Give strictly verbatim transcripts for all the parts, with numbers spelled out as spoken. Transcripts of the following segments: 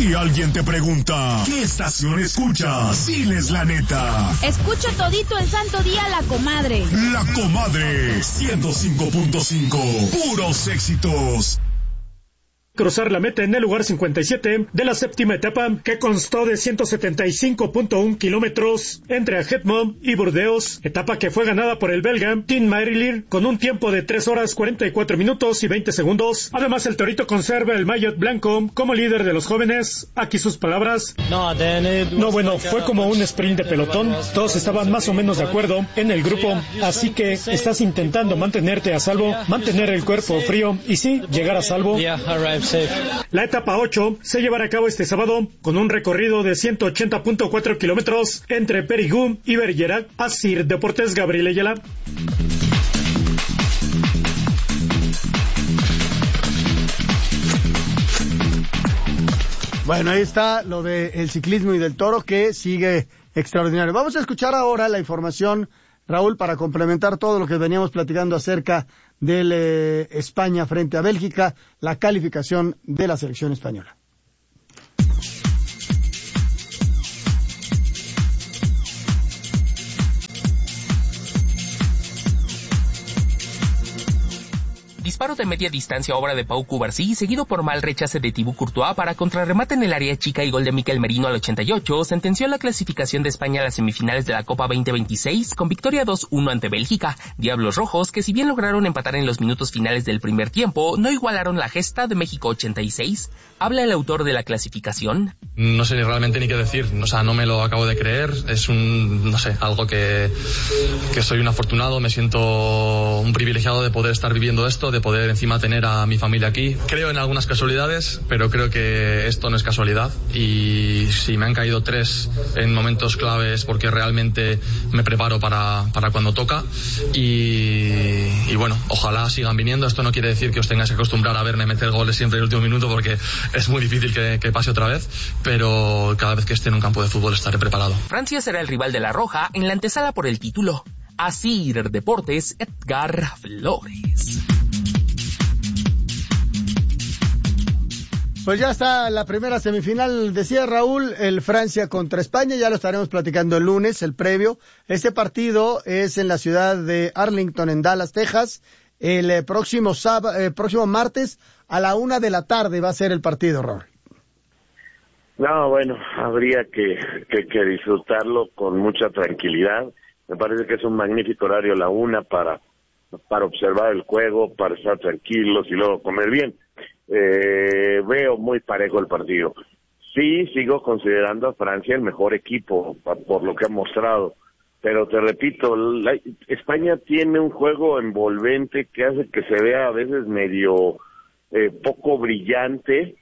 Si alguien te pregunta, ¿qué estación escuchas? Diles la neta. Escucho todito el santo día La Comadre. La Comadre, ciento cinco punto cinco, puros éxitos. Cruzar la meta en el lugar cincuenta y siete de la séptima etapa, que constó de ciento setenta y cinco punto uno kilómetros entre Ajetmo y Burdeos, etapa que fue ganada por el belga Tim Merlier con un tiempo de tres horas cuarenta y cuatro minutos y veinte segundos. Además, el torito conserva el maillot blanco como líder de los jóvenes. Aquí sus palabras. No, bueno, fue como un sprint de pelotón. Todos estaban más o menos de acuerdo en el grupo, así que estás intentando mantenerte a salvo, mantener el cuerpo frío y sí, llegar a salvo. La etapa ocho se llevará a cabo este sábado con un recorrido de ciento ochenta punto cuatro kilómetros entre Périgueux y Bergerac. Asir Deportes, Gabriel Ayala. Bueno, ahí está lo del ciclismo y del toro, que sigue extraordinario. Vamos a escuchar ahora la información, Raúl, para complementar todo lo que veníamos platicando acerca del eh, España frente a Bélgica, la calificación de la selección española. Disparo de media distancia, obra de Pau Cubarsí, seguido por mal rechace de Thibaut Courtois para contrarremate en el área chica y gol de Mikel Merino al ochenta y ocho, sentenció la clasificación de España a las semifinales de la Copa veinte veintiséis con victoria dos uno ante Bélgica. Diablos Rojos, que si bien lograron empatar en los minutos finales del primer tiempo, no igualaron la gesta de México ochenta y seis. ¿Habla el autor de la clasificación? No sé realmente ni qué decir, o sea, no me lo acabo de creer, es un, no sé, algo que, que soy un afortunado, me siento un privilegiado de poder estar viviendo esto, de poder encima tener a mi familia aquí. Creo en algunas casualidades, pero creo que esto no es casualidad, y si me han caído tres en momentos claves porque realmente me preparo para, para cuando toca, y, y bueno, ojalá sigan viniendo. Esto no quiere decir que os tengáis que acostumbrar a verme meter goles siempre en el último minuto, porque es muy difícil que, que pase otra vez, pero cada vez que esté en un campo de fútbol estaré preparado. Francia será el rival de la Roja en la antesala por el título. Asir Deportes, Edgar Flores. Pues ya está la primera semifinal, decía Raúl, el Francia contra España, ya lo estaremos platicando el lunes, el previo. Este partido es en la ciudad de Arlington, en Dallas, Texas. El eh, próximo sábado, eh, próximo martes a la una de la tarde va a ser el partido, Raúl. No, bueno, habría que, que, que disfrutarlo con mucha tranquilidad. Me parece que es un magnífico horario la una para, para observar el juego, para estar tranquilos y luego comer bien. Eh, veo muy parejo el partido. Sí, sigo considerando a Francia el mejor equipo por lo que ha mostrado, pero te repito, la, España tiene un juego envolvente que hace que se vea a veces medio eh, poco brillante.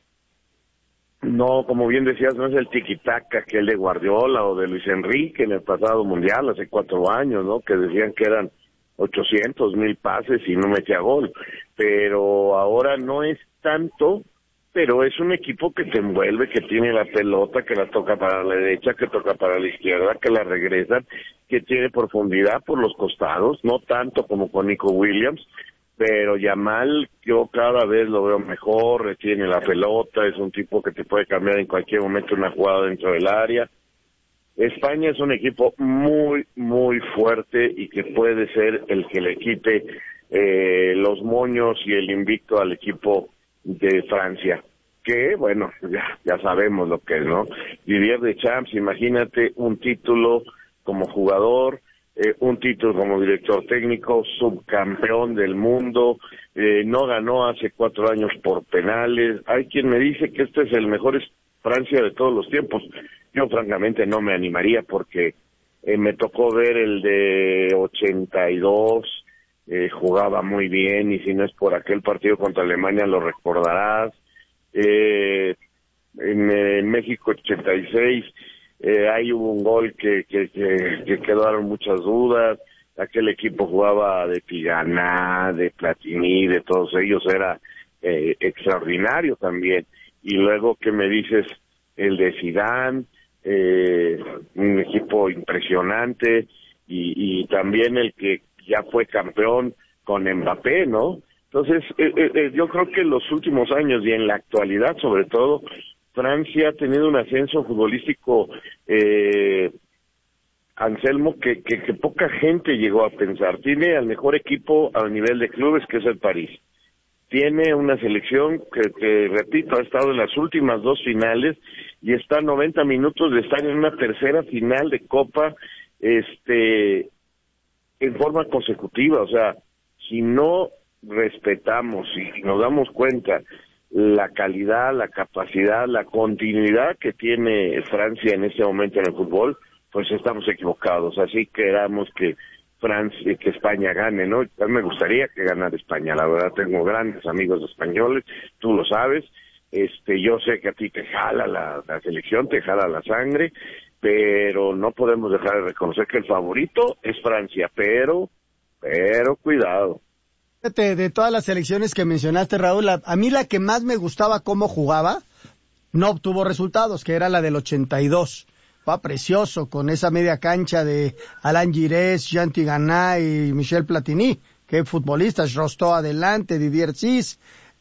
No, como bien decías, no es el tiki-taka que el de Guardiola o de Luis Enrique en el pasado mundial, hace cuatro años, ¿no? Que decían que eran ochocientos mil pases y no metía gol. Pero ahora no es tanto, pero es un equipo que te envuelve, que tiene la pelota, que la toca para la derecha, que toca para la izquierda, que la regresan, que tiene profundidad por los costados, no tanto como con Nico Williams, pero Yamal yo cada vez lo veo mejor, tiene la pelota, es un tipo que te puede cambiar en cualquier momento una jugada dentro del área. España es un equipo muy, muy fuerte y que puede ser el que le quite eh, los moños y el invicto al equipo de Francia, que bueno, ya, ya sabemos lo que es, ¿no? Didier Deschamps, imagínate un título como jugador, eh, un título como director técnico, subcampeón del mundo, eh, no ganó hace cuatro años por penales. Hay quien me dice que este es el mejor Francia de todos los tiempos. Yo francamente no me animaría porque eh, me tocó ver el de ochenta y dos, eh, jugaba muy bien, y si no es por aquel partido contra Alemania lo recordarás. Eh, en, en México ochenta y seis eh, ahí hubo un gol que, que, que, que quedaron muchas dudas. Aquel equipo jugaba de Tigana, de Platini, de todos ellos, era eh, extraordinario también. Y luego, ¿qué me dices? El de Zidane, eh, un equipo impresionante, y, y también el que ya fue campeón con Mbappé, ¿no? Entonces, eh, eh, yo creo que en los últimos años y en la actualidad, sobre todo, Francia ha tenido un ascenso futbolístico, eh, Anselmo, que, que, que poca gente llegó a pensar. Tiene al mejor equipo a nivel de clubes, que es el París. Tiene una selección que, que, repito, ha estado en las últimas dos finales y está a noventa minutos de estar en una tercera final de Copa, este, en forma consecutiva. O sea, si no respetamos y nos damos cuenta la calidad, la capacidad, la continuidad que tiene Francia en este momento en el fútbol, pues estamos equivocados. Así queramos que Francia, que España gane, ¿no? A mí me gustaría que ganara España, la verdad. Tengo grandes amigos españoles, tú lo sabes. Este, yo sé que a ti te jala la, la selección, te jala la sangre, pero no podemos dejar de reconocer que el favorito es Francia, pero, pero cuidado. Fíjate, de todas las selecciones que mencionaste, Raúl, a, a mí la que más me gustaba cómo jugaba, no obtuvo resultados, que era la del ochenta y dos. Fue precioso, con esa media cancha de Alain Giresse, Jean Tigana y Michel Platini. Qué futbolistas, Rostó adelante, Didier Cis,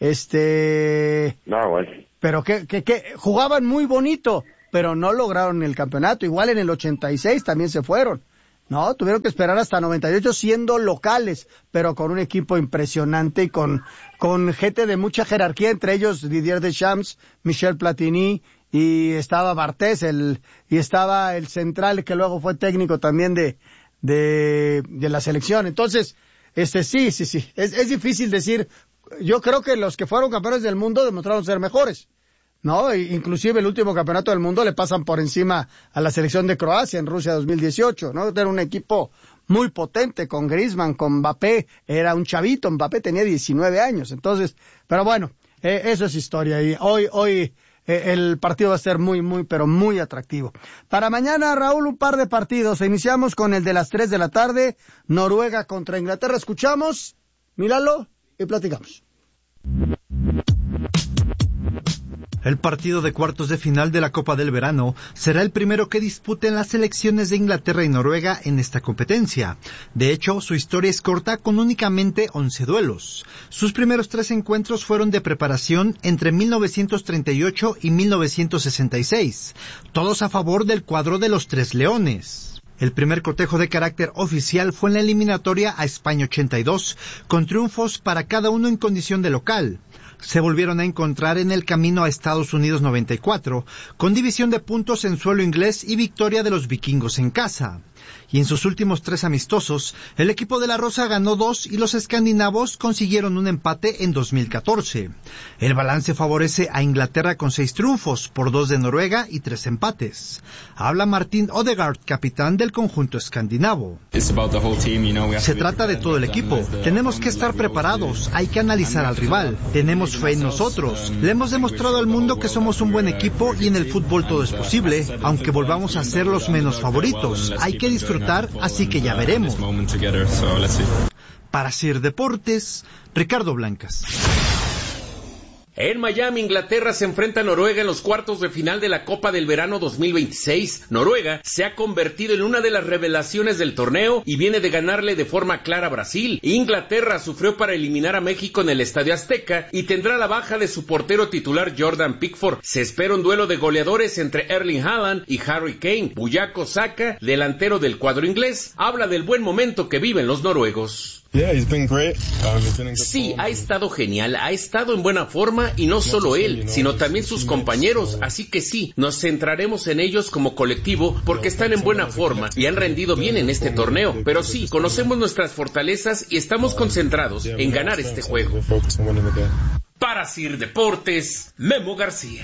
este... No, bueno. Pero que, que, que jugaban muy bonito, pero no lograron el campeonato. Igual en el ochenta y seis también se fueron. No, tuvieron que esperar hasta noventa y ocho siendo locales, pero con un equipo impresionante y con, con gente de mucha jerarquía, entre ellos Didier Deschamps, Michel Platini, y estaba Bartés, el, y estaba el central que luego fue técnico también de, de, de la selección. Entonces, este, sí, sí, sí, es, es difícil decir. Yo creo que los que fueron campeones del mundo demostraron ser mejores, ¿no? Inclusive el último campeonato del mundo le pasan por encima a la selección de Croacia en Rusia dos mil dieciocho, ¿no? Era un equipo muy potente con Griezmann, con Mbappé, era un chavito, Mbappé tenía diecinueve años, entonces, pero bueno, eh, eso es historia y hoy, hoy, eh, el partido va a ser muy, muy, pero muy atractivo. Para mañana, Raúl, un par de partidos. Iniciamos con el de las tres de la tarde, Noruega contra Inglaterra. Escuchamos, míralo y platicamos. El partido de cuartos de final de la Copa del Verano será el primero que disputen las selecciones de Inglaterra y Noruega en esta competencia. De hecho, su historia es corta con únicamente once duelos. Sus primeros tres encuentros fueron de preparación entre mil novecientos treinta y ocho y mil novecientos sesenta y seis, todos a favor del cuadro de los Tres Leones. El primer cotejo de carácter oficial fue en la eliminatoria a España ochenta y dos, con triunfos para cada uno en condición de local. Se volvieron a encontrar en el camino a Estados Unidos noventa y cuatro, con división de puntos en suelo inglés y victoria de los vikingos en casa. Y en sus últimos tres amistosos, el equipo de la Rosa ganó dos y los escandinavos consiguieron un empate en dos mil catorce. El balance favorece a Inglaterra con seis triunfos, por dos de Noruega y tres empates. Habla Martin Odegaard, capitán del conjunto escandinavo. Se trata de todo el equipo. Tenemos que estar preparados, hay que analizar al rival. Tenemos fe en nosotros. Le hemos demostrado al mundo que somos un buen equipo y en el fútbol todo es posible, aunque volvamos a ser los menos favoritos. Hay que disfrutar, así que ya veremos. Para Sir Deportes, Ricardo Blancas. En Miami, Inglaterra se enfrenta a Noruega en los cuartos de final de la Copa del Verano dos mil veintiséis. Noruega se ha convertido en una de las revelaciones del torneo y viene de ganarle de forma clara a Brasil. Inglaterra sufrió para eliminar a México en el Estadio Azteca y tendrá la baja de su portero titular Jordan Pickford. Se espera un duelo de goleadores entre Erling Haaland y Harry Kane. Bukayo Saka, delantero del cuadro inglés, habla del buen momento que viven los noruegos. Sí, ha estado genial, ha estado en buena forma y no solo él, sino también sus compañeros, así que sí, nos centraremos en ellos como colectivo porque están en buena forma y han rendido bien en este torneo, pero sí, conocemos nuestras fortalezas y estamos concentrados en ganar este juego. Para Sir Deportes, Memo García.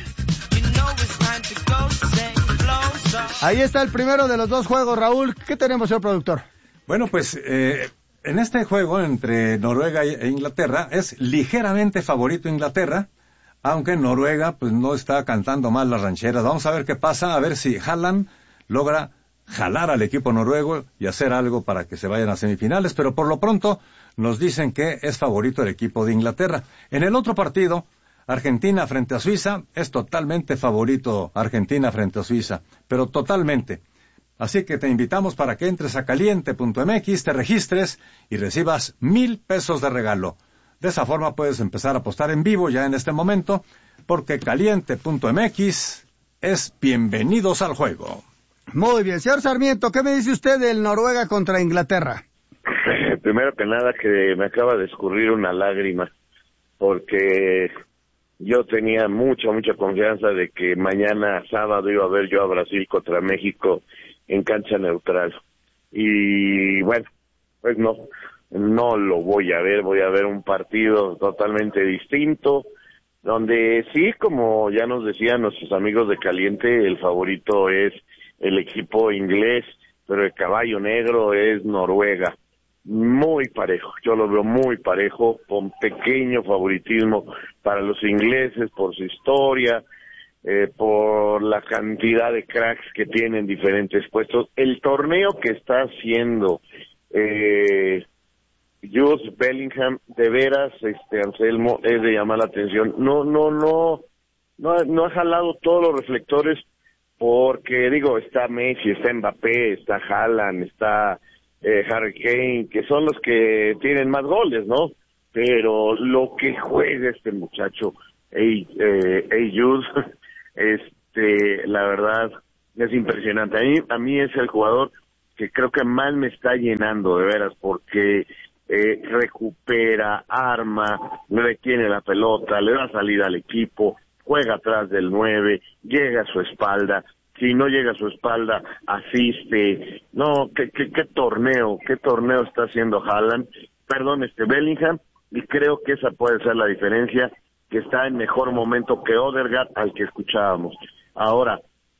Ahí está el primero de los dos juegos, Raúl. ¿Qué tenemos, señor productor? Bueno, pues eh, en este juego entre Noruega e Inglaterra es ligeramente favorito Inglaterra, aunque Noruega pues no está cantando mal las rancheras. Vamos a ver qué pasa, a ver si Haaland logra jalar al equipo noruego y hacer algo para que se vayan a semifinales, pero por lo pronto nos dicen que es favorito el equipo de Inglaterra. En el otro partido, Argentina frente a Suiza, es totalmente favorito Argentina frente a Suiza, pero totalmente. Así que te invitamos para que entres a caliente punto m x, te registres y recibas mil pesos de regalo. De esa forma puedes empezar a apostar en vivo ya en este momento. porque caliente punto m x es bienvenidos al juego. Muy bien, señor Sarmiento, ¿qué me dice usted del Noruega contra Inglaterra? Primero que nada, que me acaba de escurrir una lágrima, porque yo tenía mucha, mucha confianza de que mañana sábado iba a ver yo a Brasil contra México en cancha neutral. Y bueno, pues no, no lo voy a ver, voy a ver un partido totalmente distinto, donde sí, como ya nos decían nuestros amigos de Caliente, el favorito es el equipo inglés, pero el caballo negro es Noruega. Muy parejo, yo lo veo muy parejo, con pequeño favoritismo para los ingleses por su historia, eh, por la cantidad de cracks que tienen en diferentes puestos. El torneo que está haciendo eh, Jude Bellingham, de veras, este Anselmo, es de llamar la atención. No, no, no, no, no ha jalado todos los reflectores, porque digo, está Messi, está Mbappé, está Haaland, está eh, Harry Kane, que son los que tienen más goles, ¿no? Pero lo que juega este muchacho, hey, eh, hey Jude, este, la verdad, es impresionante. A mí, a mí es el jugador que creo que más me está llenando, de veras, porque eh, recupera, arma, retiene la pelota, le da salida al equipo, juega atrás del nueve, llega a su espalda, si no llega a su espalda, asiste. No, qué, qué, qué torneo, qué torneo está haciendo Haaland, perdón, este Bellingham, y creo que esa puede ser la diferencia, que está en mejor momento que Odegaard, al que escuchábamos. Ahora,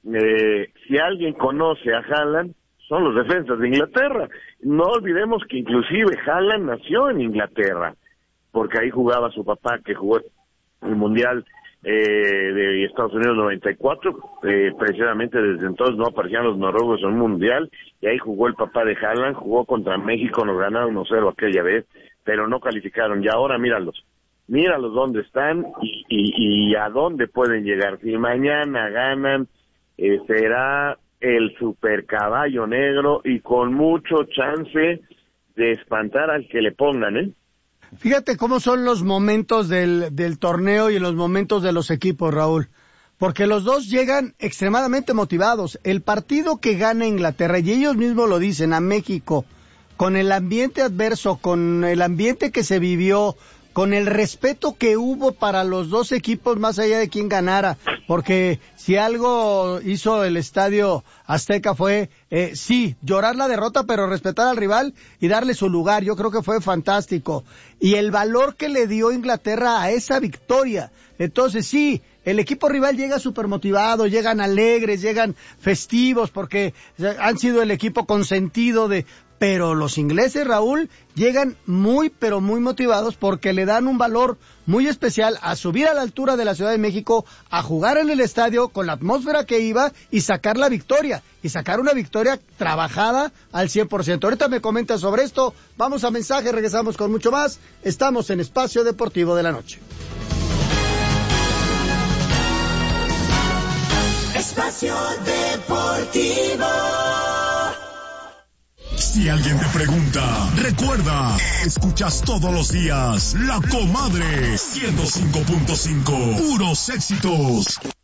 eh, si alguien conoce a Haaland, son los defensas de Inglaterra. No olvidemos que inclusive Haaland nació en Inglaterra, porque ahí jugaba su papá, que jugó el Mundial eh, de Estados Unidos noventa y cuatro, eh, precisamente desde entonces no aparecían los noruegos en un Mundial, y ahí jugó el papá de Haaland, jugó contra México, nos ganaron uno cero aquella vez, pero no calificaron, y ahora míralos, míralos dónde están y, y, y a dónde pueden llegar. Si mañana ganan, eh, será el super caballo negro y con mucho chance de espantar al que le pongan, ¿eh? Fíjate cómo son los momentos del, del torneo y los momentos de los equipos, Raúl, porque los dos llegan extremadamente motivados. El partido que gana Inglaterra, y ellos mismos lo dicen, a México, con el ambiente adverso, con el ambiente que se vivió, con el respeto que hubo para los dos equipos más allá de quién ganara, porque si algo hizo el Estadio Azteca fue, eh, sí, llorar la derrota, pero respetar al rival y darle su lugar. Yo creo que fue fantástico. Y el valor que le dio Inglaterra a esa victoria. Entonces sí, el equipo rival llega súper motivado, llegan alegres, llegan festivos, porque han sido el equipo consentido de... Pero los ingleses, Raúl, llegan muy, pero muy motivados porque le dan un valor muy especial a subir a la altura de la Ciudad de México, a jugar en el estadio con la atmósfera que iba y sacar la victoria. Y sacar una victoria trabajada al cien por ciento. Ahorita me comentas sobre esto. Vamos a mensaje, regresamos con mucho más. Estamos en Espacio Deportivo de la Noche. Espacio Deportivo. Si alguien te pregunta, recuerda, escuchas todos los días La Comadre ciento cinco punto cinco, puros éxitos.